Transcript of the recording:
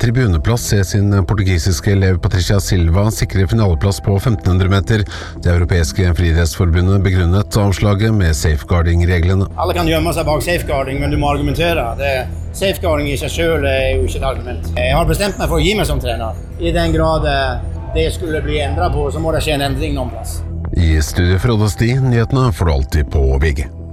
tribuneplass se sin portugisiske elev Patricia Silva sikre finaleplass på 1500 meter. Det europeiske friidrettsforbundet begrunnet avslaget med safeguarding-reglene. Alle kan gjemme seg bak safeguarding, men du må argumentere. Safeguarding i seg selv jo ikke et argument. Jeg har bestemt meg for å gi meg som trener. I den grad det skulle bli endret på, så må det skje en endring noen plass. I studiet for Oddesti, nyhetene får du alltid på VG.